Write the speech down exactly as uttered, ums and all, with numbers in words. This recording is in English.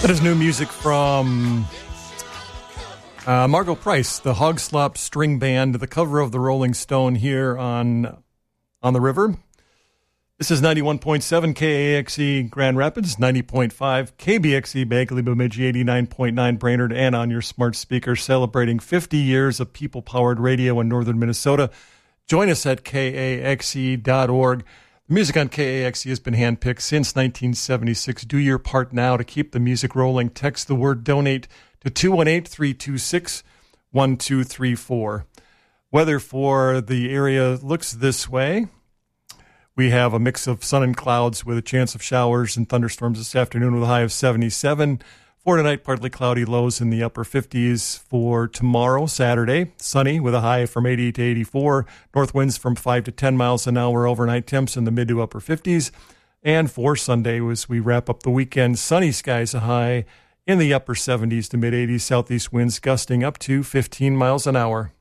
That is new music from uh, Margot Price, the Hog Slop String Band, the cover of the Rolling Stone here on on the river. This is ninety-one point seven K A X E Grand Rapids, ninety point five K B X E Bagley Bemidji, eighty-nine point nine Brainerd, and on your smart speaker, celebrating fifty years of people-powered radio in northern Minnesota. Join us at K A X E dot org. The music on K A X E has been handpicked since nineteen seventy-six. Do your part now to keep the music rolling. Text the word donate to two one eight, three two six, one two three four. Weather for the area looks this way. We have a mix of sun and clouds with a chance of showers and thunderstorms this afternoon with a high of seventy-seven. For tonight, partly cloudy, lows in the upper fifties. For tomorrow, Saturday, sunny with a high from eighty to eighty-four. North winds from five to ten miles an hour. Overnight temps in the mid to upper fifties. And for Sunday, as we wrap up the weekend, sunny skies, a high in the upper seventies to mid eighties. Southeast winds gusting up to fifteen miles an hour.